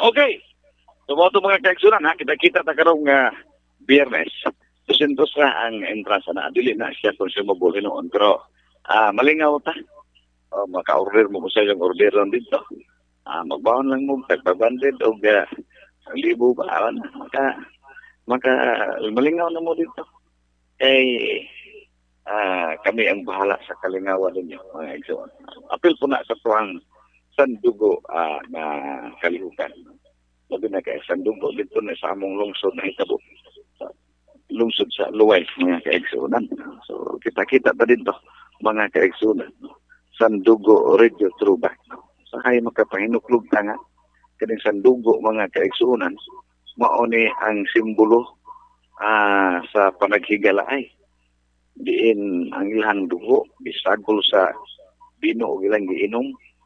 Okay. So, mga kaigsunan, ha? Kita-kita ta karong Biyernes. 200 na ang entrance na. Dili na siya consumable noon. Pero, malingaw ta. Maka-order mo sa yung order lang dito. Magbaon lang mo, tagpabanded, o libo ba? Malingaw na mo dito. Kay, kami ang bahala sa kalingawan ninyo, mga igsoon. Apil po na sa tuwang sandugo na kalihukan. Sabi na kay sandugo dito na sa among lungsod na hitabo. Lungsod sa Luway, mga kaigsunan. So, kita-kita pa dito, mga kaigsunan. Sandugo Radio Throwback. Sa kayo makapahinuklog na nga, kaning sandugo, mga kaigsunan, mauni ang simbolo sa panaghigalaay. Diin ang ilang dugo, bisagol sa bino o ilang giinom,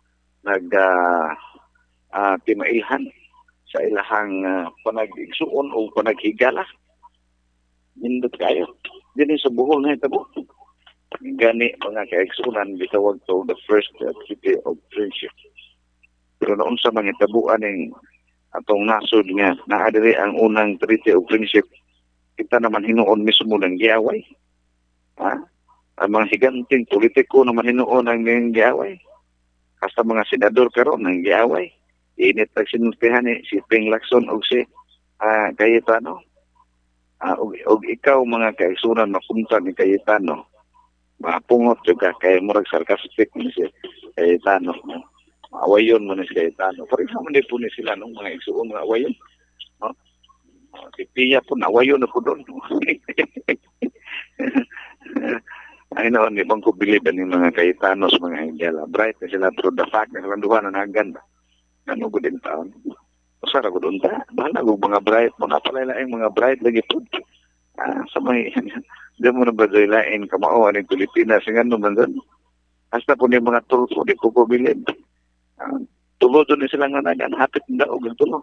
timailhan sa ilahang panag-igsuon o panaghigala. Nindot kayo. Dini sa buhol na itabo. Gani mga kaigsunan, bitawag to the first treaty of friendship. Pero noon sa mga tabuan ng atong nasod nga, naadiri ang unang treaty of friendship, kita naman hinuon mismo ng giaway. Ang mga higanting politiko naman hinuon ang giaway. Hasta mga senador karon ng giaway. Init ang sinultihan si Ping Lacson o si Cayetano. Og ikaw mga kaigsunan mapunta ni Cayetano, mapungot juga kay murag sarcastic ni si Cayetano. Awayon mo ni si Cayetano. Pero ikaw man po ni sila nung mga igsuon nga awayon. No? Si Pia po awayon na po doon. Ay noon, ibang ko biliban ng mga Cayetanos, mga Indiala. Bright na sila through the fact na silang duha na naganda. Ano ko din taon? Usara ko doon ta. Bahala ko mga bright. Mga palailaing mga bright lagi po. Sa mga, di mo na ba dahil kamao ng Pilipinas. Nga naman doon. Hasta po ni mga tulpo, di ko pabilib. Tulo doon ni silang nanagan. Hapit na daw, tulo.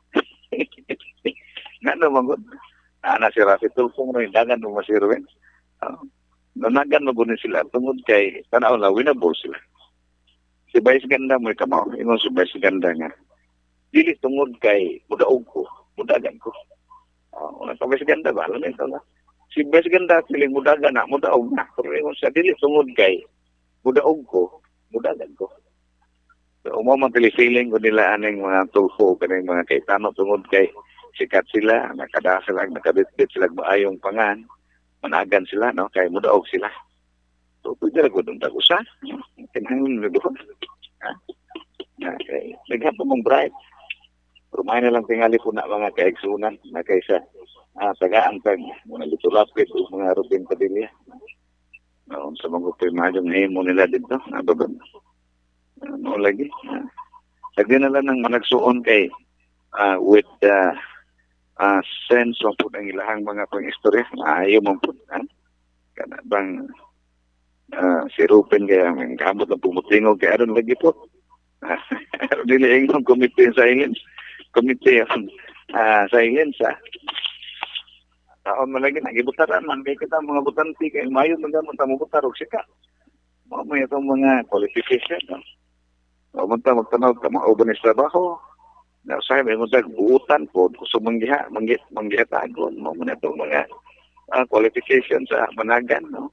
Nga naman doon. Si Rafi Tulfo mo yung dagan mo masirwin. Nanagan mo gunin sila. Tungod kay, tanaw na, winnable sila. Si Vice Ganda mo, kamao. Ingon si Vice Ganda nga. Dili tungod kay mudaog ko, mudagan ko. Sa Vice Ganda ba? Alam ito na. Si Vice Ganda piling mudagan na, mudaog na. Pero ingon siya, dili tungod kay mudaog ko, mudagan ko. So, umamang pili-feeling ko nila aning mga tulfo, kaning mga Cayetano tungod kay sikat sila, nakada sila, nakabitbit sila maayong pangan, managan sila, no? Kay mudaog sila. So, pwede na ko doon tagusa. Kinahangin na doon. Okay. Naghapon mong bright. Rumay na lang tingali po na mga kaigsunan na kaysa tagaan kang mga litulapit o mga Rubin Padilla. Noon sa mga primaryong himo nila dito. Nababan. Ano lagi? Lagi na lang ng managsuon kay with sense of po ng ilahang mga pang-istorya. Ayaw mong po. Kana bang si Ruben kaya ang kamot ng pumutingog kaya aron lagi po. Aron nila yung committee silence. Committee on silence. Taon mo lagi nagibutaran man kay kita mga butanti kay mayo man gamon ta mo butar og sika. Mo itong mga qualification. O man ta magtanaw ta mga urbanis trabaho. Na sa may mo dag buutan po gusto manggiha manggihatagon mo man itong mga qualification sa managan no.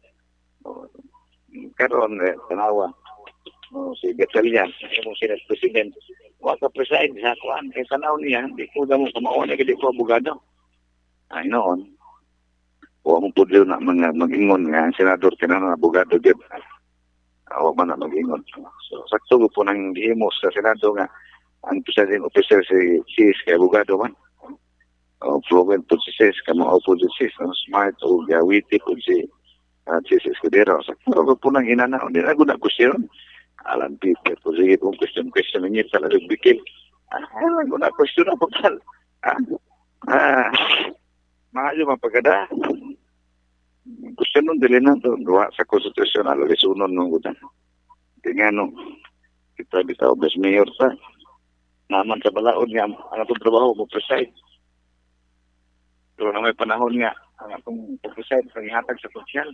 Karon tanawa si Gatalian, yung sila president, waka preside sa kuan kay tanaw niya, di ko mo kamaon kay di ko abogado. Ay noon. Wa mo pudlo na mga mag-ingon nga ang senador kinahanglan abogado gyud. Wa man na mag-ingon. So sakto po nang gihimo sa senado nga ang presiding officer si Sis kay abogado man. Fluent po si Sis, kamo po si Sis, smart o witty po si Sis Escudero. Sakto po nang inana, hindi na guna question. Alan Peter, po sige kung question niya talaga bikil. Alam ko na question na po tal. Maayo mapagada. Question nun dili na to duwa sa konstitusyonal lisunon nung gutan. Kaya no, kita bitaw bes mayor sa naman sa balaod nga ang atong trabaho mo preside. Pero na may panahon nga ang atong preside sa ihatag sa sosyal.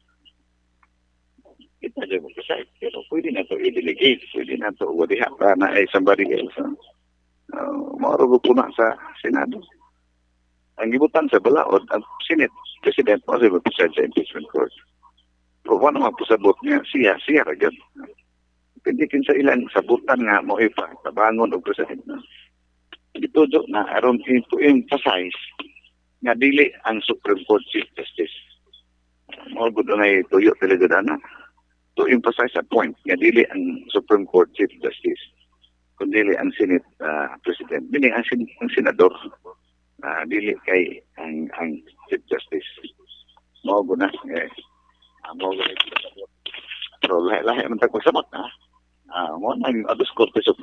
Kita dyan mo preside. Pero pwede na ito i-delegate. Pwede na ito wadiha para na ay somebody else. Mauro po na sa Senado. Ang gibutan sa balaod, ang Senate President mo sa preside sa impeachment court. Pero wala naman po sabot niya, siya rin. Pindikin sa ilan, sabutan nga mo ipa, tabangon o presidente. Ito na aron ito emphasize nga dili ang Supreme Court Chief Justice. Mga gusto na tuyo talaga na to emphasize a point nga dili ang Supreme Court Chief Justice kundi ang Senate President. Dili ang senador. Dili kay ang Chief Justice. Mga gusto na. Mga gusto na. Pero lahi-lahi ang tagpagsabat na. Mo nang Ados Corte